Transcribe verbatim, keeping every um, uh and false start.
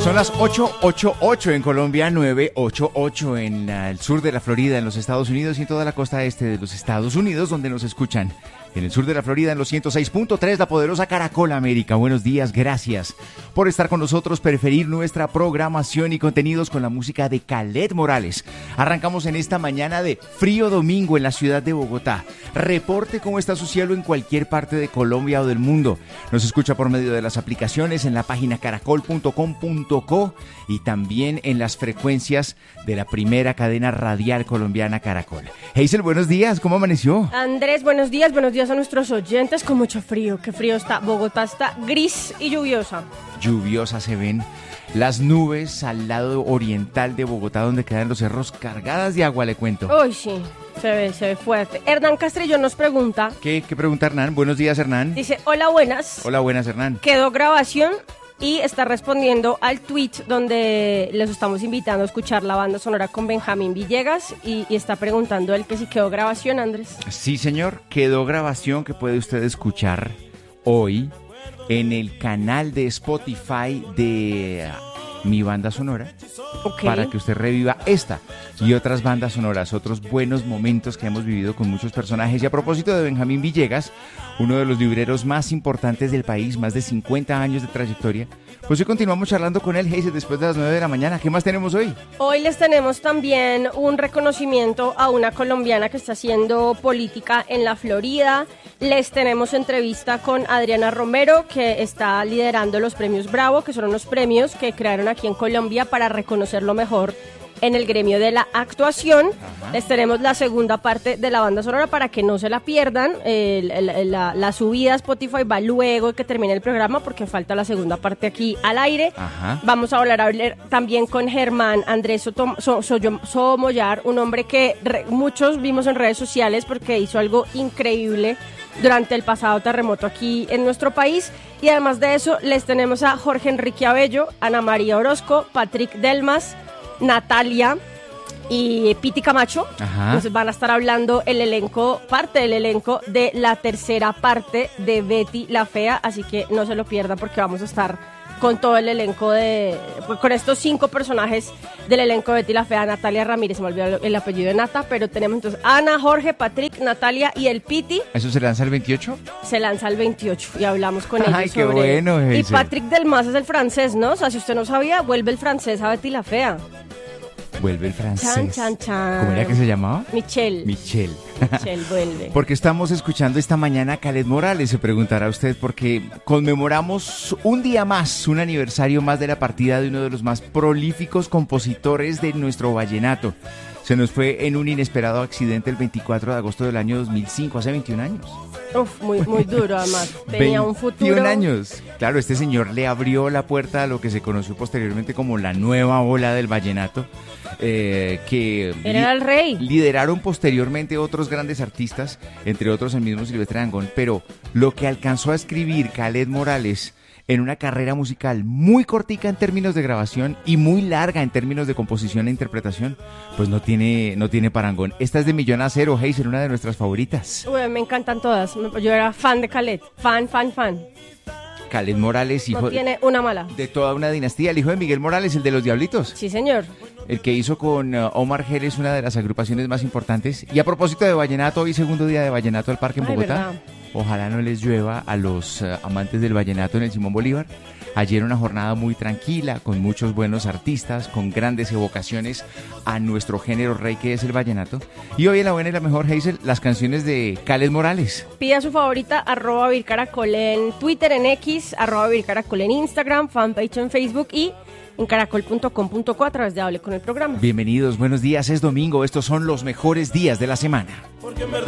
Son las ocho ochenta y ocho en Colombia, nueve ochenta y ocho en uh, el sur de la Florida, en los Estados Unidos y en toda la costa este de los Estados Unidos, donde nos escuchan. En el sur de la Florida, en los ciento seis punto tres, la poderosa Caracol América. Buenos días, gracias por estar con nosotros, preferir nuestra programación y contenidos con la música de Kaleth Morales. Arrancamos en esta mañana de frío domingo en la ciudad de Bogotá. Reporte cómo está su cielo en cualquier parte de Colombia o del mundo. Nos escucha por medio de las aplicaciones en la página caracol punto com punto co y también en las frecuencias de la primera cadena radial colombiana Caracol. Hazel, buenos días, ¿cómo amaneció? Andrés, buenos días, buenos días a nuestros oyentes con mucho frío. Qué frío está. Bogotá está gris y lluviosa. Lluviosa se ven las nubes al lado oriental de Bogotá, donde quedan los cerros cargadas de agua, le cuento. Uy, sí, se ve, se ve fuerte. Hernán Castrillón nos pregunta. ¿Qué, qué pregunta Hernán? Buenos días, Hernán. Dice, hola, buenas. Hola, buenas, Hernán. Quedó grabación y está respondiendo al tweet donde les estamos invitando a escuchar la banda sonora con Benjamín Villegas y, y está preguntando él que si quedó grabación, Andrés. Sí, señor, quedó grabación que puede usted escuchar hoy en el canal de Spotify de uh, Mi Banda Sonora, okay, para que usted reviva esta y otras bandas sonoras, otros buenos momentos que hemos vivido con muchos personajes. Y a propósito de Benjamín Villegas, uno de los libreros más importantes del país, más de cincuenta años de trayectoria, pues hoy continuamos charlando con él, Hazel, después de las nueve de la mañana. ¿Qué más tenemos hoy? Hoy les tenemos también un reconocimiento a una colombiana que está haciendo política en la Florida. Les tenemos entrevista con Adriana Romero, que está liderando los premios Bravo, que son unos premios que crearon aquí en Colombia para reconocer lo mejor en el gremio de la actuación. Ajá. Les tenemos la segunda parte de la banda sonora para que no se la pierdan. Eh, la, la, la subida a Spotify va luego de que termine el programa porque falta la segunda parte aquí al aire. Ajá. Vamos a hablar, a hablar también con Germán Andrés Sotom, so, so, Somoyar, un hombre que re, muchos vimos en redes sociales porque hizo algo increíble durante el pasado terremoto aquí en nuestro país. Y además de eso les tenemos a Jorge Enrique Abello, Ana María Orozco, Patrick Delmas, Natalia y Piti Camacho. Ajá. Entonces van a estar hablando el elenco, parte del elenco de la tercera parte de Betty la Fea, así que no se lo pierdan porque vamos a estar con todo el elenco de, con estos cinco personajes del elenco de Betty la Fea. Natalia Ramírez, se me olvidó el apellido de Nata, pero tenemos entonces Ana, Jorge, Patrick, Natalia y el Piti. ¿Eso se lanza el veintiocho? Se lanza el veintiocho y hablamos con Ay, ellos qué sobre... bueno, Hazel. Y Patrick Delmas es el francés, ¿no? O sea, si usted no sabía, vuelve el francés a Betty la Fea. Vuelve el francés. Chan, chan, chan. ¿Cómo era que se llamaba? Michelle. Michelle. Michelle vuelve. Porque estamos escuchando esta mañana a Kaleth Morales, se preguntará usted, porque conmemoramos un día más, un aniversario más de la partida de uno de los más prolíficos compositores de nuestro vallenato. Se nos fue en un inesperado accidente el veinticuatro de agosto del año dos mil cinco, hace veintiún años. Uf, muy, muy duro además. Tenía un futuro. veintiún años. Claro, este señor le abrió la puerta a lo que se conoció posteriormente como la nueva ola del vallenato, eh, que era el rey. Lideraron posteriormente otros grandes artistas, entre otros el mismo Silvestre Dangond, pero lo que alcanzó a escribir Kaleth Morales en una carrera musical muy cortica en términos de grabación y muy larga en términos de composición e interpretación, pues no tiene, no tiene parangón. Esta es de Millón a Cero, Hazel, una de nuestras favoritas. Uy, me encantan todas. Yo era fan de Kaleth, fan, fan, fan. Kaleth Morales, hijo no tiene una mala. De toda una dinastía, el hijo de Miguel Morales, el de los Diablitos. Sí, señor. El que hizo con uh, Omar Geles una de las agrupaciones más importantes. Y a propósito de vallenato, hoy segundo día de vallenato al Parque en Bogotá. Ay, ¿verdad? Ojalá no les llueva a los uh, amantes del vallenato en el Simón Bolívar. Ayer una jornada muy tranquila, con muchos buenos artistas, con grandes evocaciones a nuestro género rey que es el vallenato. Y hoy en la buena y la mejor, Hazel, las canciones de Kaleth Morales. Pida su favorita, arroba Vircaracol en Twitter, en X, arroba Vircaracol en Instagram, fanpage en Facebook y en caracol punto com punto co a través de Hable con el Programa. Bienvenidos, buenos días, es domingo, estos son los mejores días de la semana.